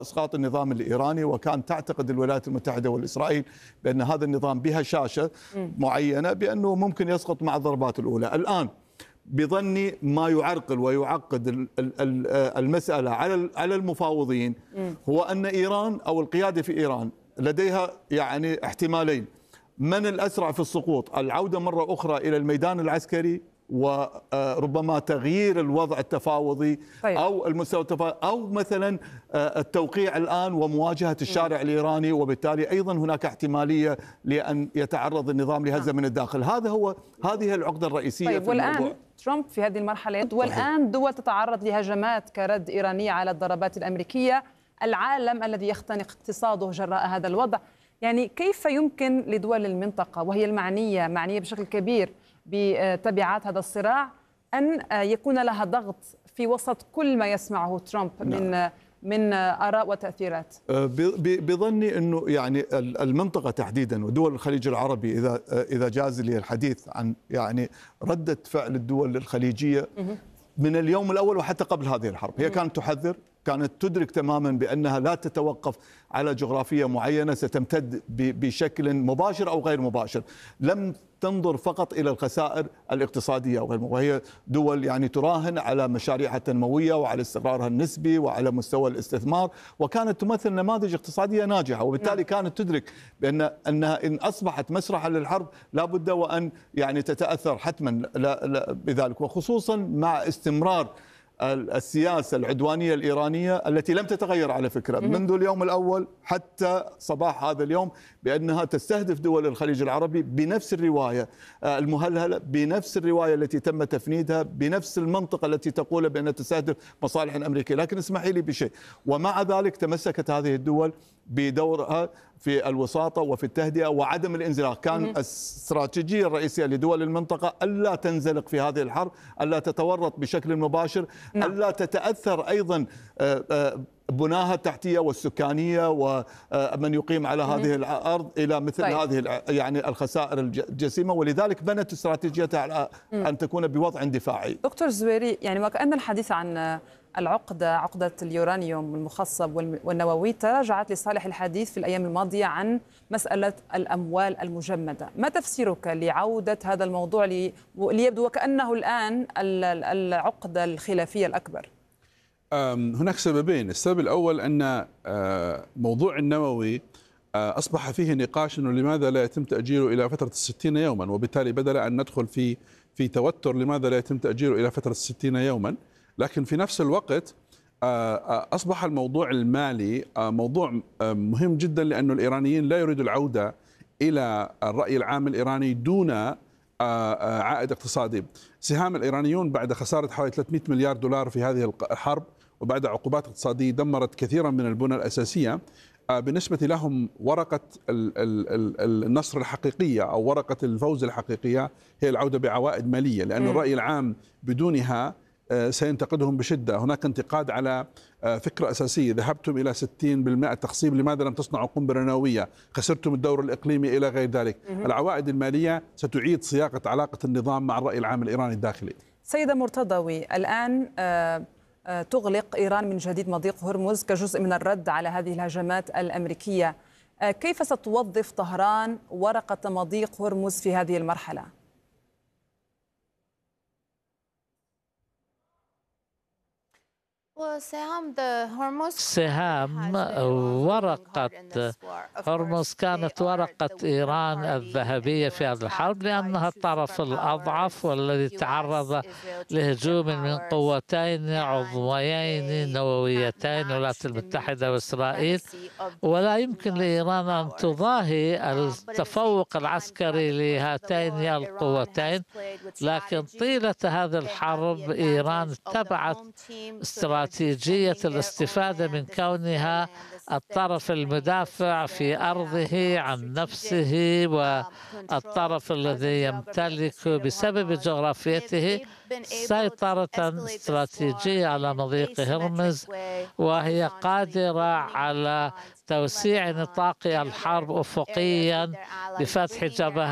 إسقاط النظام الإيراني، وكان تعتقد الولايات المتحدة والإسرائيل بأن هذا النظام بهشاشة معينة بأنه ممكن يسقط مع الضربات الأولى. الآن بظني ما يعرقل ويعقد المسألة على المفاوضين هو أن إيران أو القيادة في إيران لديها يعني احتمالين: من الأسرع في السقوط، العودة مرة أخرى إلى الميدان العسكري وربما تغيير الوضع التفاوضي أو المستوى التفاوضي، أو مثلا التوقيع الآن ومواجهة الشارع الإيراني، وبالتالي أيضا هناك احتمالية لأن يتعرض النظام لهزة من الداخل. هذه العقدة الرئيسية في والآن الموضوع. ترامب في هذه المرحلة، والآن دول تتعرض لهجمات كرد إيرانية على الضربات الأمريكية، العالم الذي يختنق اقتصاده جراء هذا الوضع. يعني كيف يمكن لدول المنطقة وهي معنية بشكل كبير بتبعات هذا الصراع أن يكون لها ضغط في وسط كل ما يسمعه ترامب من آراء وتأثيرات؟ بظني أنه يعني المنطقة تحديدا ودول الخليج العربي، إذا جاز لي الحديث عن يعني ردة فعل الدول الخليجية من اليوم الأول وحتى قبل هذه الحرب، هي كانت تحذر، كانت تدرك تماما بأنها لا تتوقف على جغرافية معينة ستمتد بشكل مباشر أو غير مباشر. لم تنظر فقط إلى الخسائر الاقتصادية وهي دول يعني تراهن على مشاريعها التنموية وعلى استقرارها النسبي وعلى مستوى الاستثمار، وكانت تمثل نماذج اقتصادية ناجحة، وبالتالي كانت تدرك أنها إن أصبحت مسرحا للحرب لابد وأن يعني تتأثر حتما بذلك، وخصوصا مع استمرار السياسة العدوانية الإيرانية التي لم تتغير على فكرة منذ اليوم الأول حتى صباح هذا اليوم، بأنها تستهدف دول الخليج العربي بنفس الرواية المهلهلة، بنفس الرواية التي تم تفنيدها، بنفس المنطقة التي تقول بأنها تستهدف مصالح أمريكية. لكن اسمحي لي بشيء، ومع ذلك تمسكت هذه الدول بدورها في الوساطة وفي التهدئة وعدم الانزلاق. كان الاستراتيجية الرئيسية لدول المنطقة ألا تنزلق في هذه الحرب، ألا تتورط بشكل مباشر، ألا تتأثر أيضا بناها التحتية والسكانية ومن يقيم على هذه الأرض إلى مثل هذه يعني الخسائر الجسيمة، ولذلك بنت استراتيجيتها على أن تكون بوضع دفاعي. دكتور زويري، يعني وكأن الحديث عن عقدة اليورانيوم المخصب والنووي تراجعت لصالح الحديث في الأيام الماضية عن مسألة الأموال المجمدة. ما تفسيرك لعودة هذا الموضوع ليبدو وكأنه الآن العقدة الخلافية الأكبر؟ هناك سببين. السبب الأول أن موضوع النووي أصبح فيه نقاش أنه لماذا لا يتم تأجيله إلى فترة 60 يوما، وبالتالي بدل أن ندخل في توتر لماذا لا يتم تأجيله إلى فترة 60 يوما، لكن في نفس الوقت أصبح الموضوع المالي موضوع مهم جدا، لأن الإيرانيين لا يريدوا العودة إلى الرأي العام الإيراني دون عائد اقتصادي. سهام الإيرانيون بعد خسارة حوالي 300 مليار دولار في هذه الحرب، وبعد عقوبات اقتصادية دمرت كثيرا من البنى الأساسية، بالنسبة لهم ورقة النصر الحقيقية أو ورقة الفوز الحقيقية هي العودة بعوائد مالية، لأن الرأي العام بدونها سينتقدهم بشدة. هناك انتقاد على فكرة أساسية: ذهبتم إلى 60% تخصيب، لماذا لم تصنعوا قنبلة نووية؟ خسرتم الدور الإقليمي إلى غير ذلك. العوائد المالية ستعيد صياغة علاقة النظام مع الرأي العام الإيراني الداخلي. سيدة مرتضوي، الآن تغلق إيران من جديد مضيق هرمز كجزء من الرد على هذه الهجمات الأمريكية. كيف ستوظف طهران ورقة مضيق هرمز في هذه المرحلة؟ سهام ورقة هرمز كانت ورقة إيران الذهبية في هذه الحرب، لأنها الطرف الأضعف والذي تعرض لهجوم من قوتين عظميين نوويتين، الولايات المتحدة وإسرائيل، ولا يمكن لإيران أن تضاهي التفوق العسكري لهاتين القوتين. لكن طيلة هذه الحرب إيران اتبعت استراتيجية الاستفادة من كونها الطرف المدافع في أرضه عن نفسه، والطرف الذي يمتلك بسبب جغرافيته سيطرة استراتيجية على مضيق هرمز، وهي قادرة على توسيع نطاق الحرب أفقيا بفتح جبهات